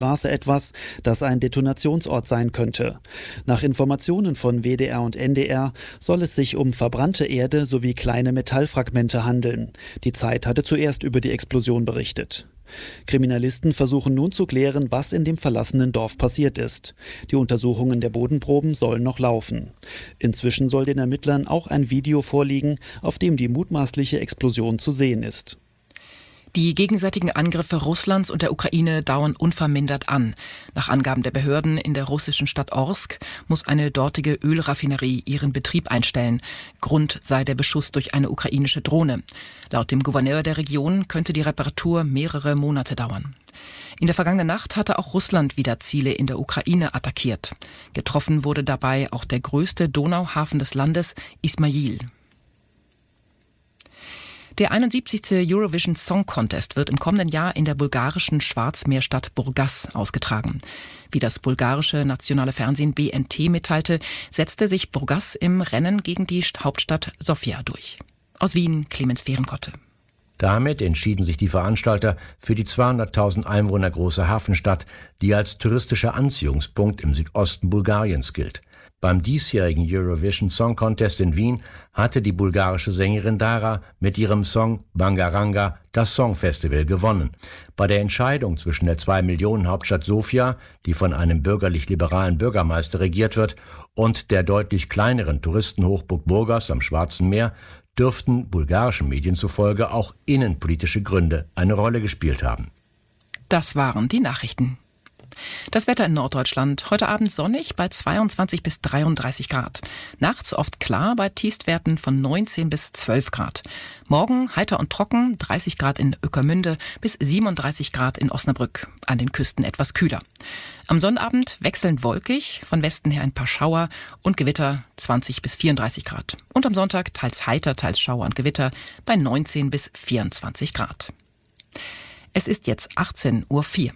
Straße etwas, das ein Detonationsort sein könnte. Nach Informationen von WDR und NDR soll es sich um verbrannte Erde sowie kleine Metallfragmente handeln. Die Zeit hatte zuerst über die Explosion berichtet. Kriminalisten versuchen nun zu klären, was in dem verlassenen Dorf passiert ist. Die Untersuchungen der Bodenproben sollen noch laufen. Inzwischen soll den Ermittlern auch ein Video vorliegen, auf dem die mutmaßliche Explosion zu sehen ist. Die gegenseitigen Angriffe Russlands und der Ukraine dauern unvermindert an. Nach Angaben der Behörden in der russischen Stadt Orsk muss eine dortige Ölraffinerie ihren Betrieb einstellen. Grund sei der Beschuss durch eine ukrainische Drohne. Laut dem Gouverneur der Region könnte die Reparatur mehrere Monate dauern. In der vergangenen Nacht hatte auch Russland wieder Ziele in der Ukraine attackiert. Getroffen wurde dabei auch der größte Donauhafen des Landes, Ismail. Der 71. Eurovision Song Contest wird im kommenden Jahr in der bulgarischen Schwarzmeerstadt Burgas ausgetragen. Wie das bulgarische nationale Fernsehen BNT mitteilte, setzte sich Burgas im Rennen gegen die Hauptstadt Sofia durch. Aus Wien, Clemens Fehrenkotte. Damit entschieden sich die Veranstalter für die 200.000 Einwohner große Hafenstadt, die als touristischer Anziehungspunkt im Südosten Bulgariens gilt. Beim diesjährigen Eurovision Song Contest in Wien hatte die bulgarische Sängerin Dara mit ihrem Song Bangaranga das Songfestival gewonnen. Bei der Entscheidung zwischen der 2-Millionen-Hauptstadt Sofia, die von einem bürgerlich-liberalen Bürgermeister regiert wird, und der deutlich kleineren Touristenhochburg Burgas am Schwarzen Meer dürften bulgarischen Medien zufolge auch innenpolitische Gründe eine Rolle gespielt haben. Das waren die Nachrichten. Das Wetter in Norddeutschland. Heute Abend sonnig bei 22 bis 33 Grad. Nachts oft klar bei Tiefstwerten von 19 bis 12 Grad. Morgen heiter und trocken, 30 Grad in Ueckermünde bis 37 Grad in Osnabrück. An den Küsten etwas kühler. Am Sonnabend wechselnd wolkig, von Westen her ein paar Schauer und Gewitter 20 bis 34 Grad. Und am Sonntag teils heiter, teils Schauer und Gewitter bei 19 bis 24 Grad. Es ist jetzt 18:04 Uhr.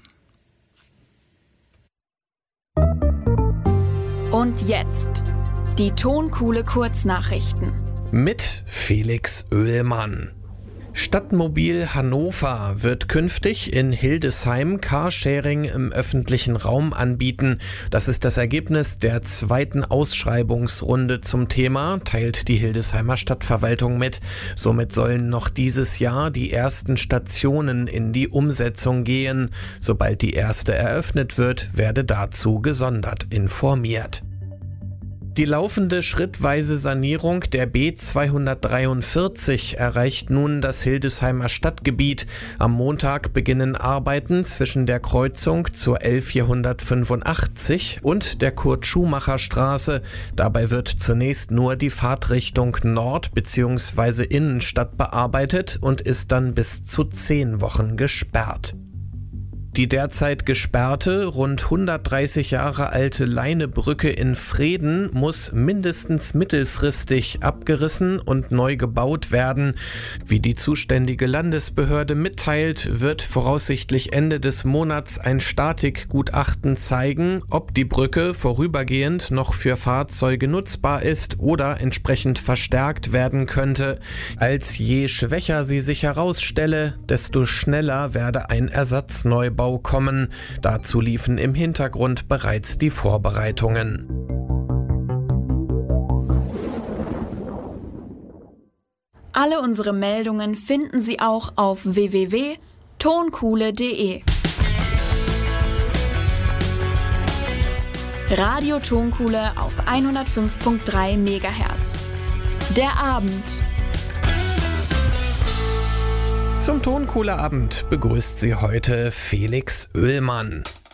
Und jetzt die Tonkuhle Kurznachrichten. Mit Felix Oehlmann. Stadtmobil Hannover wird künftig in Hildesheim Carsharing im öffentlichen Raum anbieten. Das ist das Ergebnis der zweiten Ausschreibungsrunde zum Thema, teilt die Hildesheimer Stadtverwaltung mit. Somit sollen noch dieses Jahr die ersten Stationen in die Umsetzung gehen. Sobald die erste eröffnet wird, werde dazu gesondert informiert. Die laufende schrittweise Sanierung der B243 erreicht nun das Hildesheimer Stadtgebiet. Am Montag beginnen Arbeiten zwischen der Kreuzung zur L485 und der Kurt-Schumacher-Straße. Dabei wird zunächst nur die Fahrtrichtung Nord- bzw. Innenstadt bearbeitet und ist dann bis zu 10 Wochen gesperrt. Die derzeit gesperrte, rund 130 Jahre alte Leinebrücke in Vreden muss mindestens mittelfristig abgerissen und neu gebaut werden. Wie die zuständige Landesbehörde mitteilt, wird voraussichtlich Ende des Monats ein Statikgutachten zeigen, ob die Brücke vorübergehend noch für Fahrzeuge nutzbar ist oder entsprechend verstärkt werden könnte. Als je schwächer sie sich herausstelle, desto schneller werde ein Ersatzneubau kommen. Dazu liefen im Hintergrund bereits die Vorbereitungen. Alle unsere Meldungen finden Sie auch auf www.tonkuhle.de. Radio Tonkuhle auf 105.3 MHz. Der Abend. Zum Tonkuhle Abend begrüßt Sie heute Felix Oehlmann.